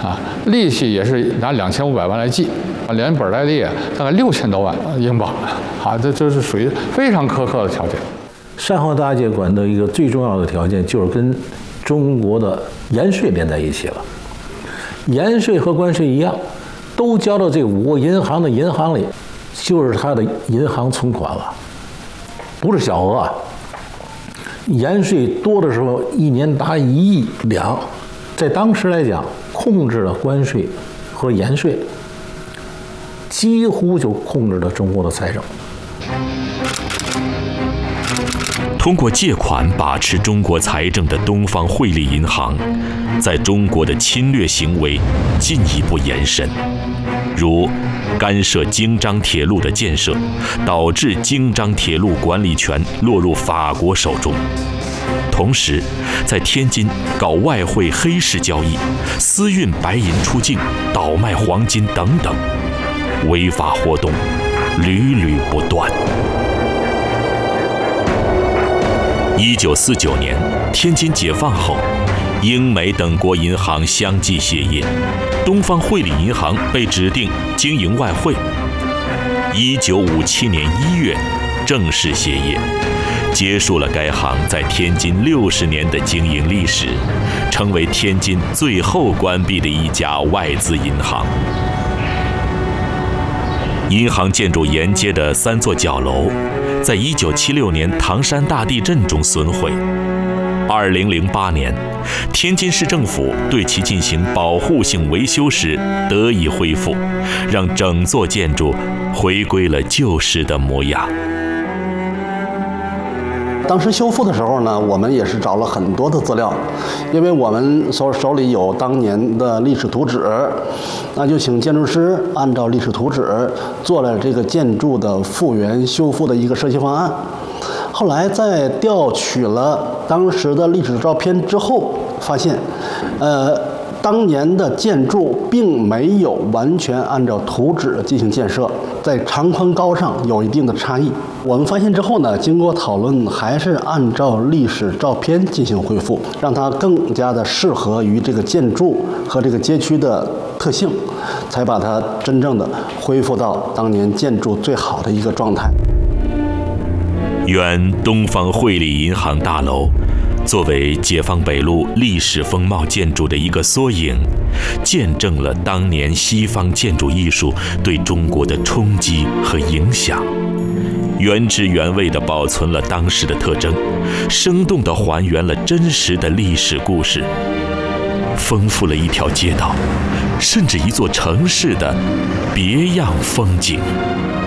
啊，利息也是拿2500万来计，连本带利大概6000多万英镑，啊，这是属于非常苛刻的条件。 上合大借款的一个最重要的条件就是跟中国的盐税连在一起了。盐税和关税一样，都交到这5个银行的银行里，就是它的银行存款了，不是小额啊。盐税多的时候1年达1亿两，在当时来讲，控制了关税和盐税，几乎就控制了中国的财政。 通过借款把持中国财政的东方汇利银行，在中国的侵略行为进一步延伸，如干涉京张铁路的建设，导致京张铁路管理权落入法国手中。同时，在天津搞外汇黑市交易、私运白银出境、倒卖黄金等等，违法活动屡屡不断。1949年，天津解放后，英美等国银行相继歇业，东方汇利银行被指定经营外汇。1957年1月正式歇业，结束了该行在天津60年的经营历史，成为天津最后关闭的一家外资银行。银行建筑沿街的3座角楼，在1976年唐山大地震中损毁。2008年，天津市政府对其进行保护性维修时得以恢复，让整座建筑回归了旧时的模样。 当时修复的时候呢，我们也是找了很多的资料，因为我们手里有当年的历史图纸，那就请建筑师按照历史图纸做了这个建筑的复原修复的一个设计方案。后来在调取了当时的历史照片之后，发现，当年的建筑并没有完全按照图纸进行建设，在长宽高上有一定的差异。我们发现之后呢，经过讨论，还是按照历史照片进行恢复，让它更加的适合于这个建筑和这个街区的特性，才把它真正的恢复到当年建筑最好的一个状态。 原东方汇利银行大楼作为解放北路历史风貌建筑的一个缩影，见证了当年西方建筑艺术对中国的冲击和影响，原汁原味地保存了当时的特征，生动地还原了真实的历史故事，丰富了一条街道，甚至一座城市的别样风景。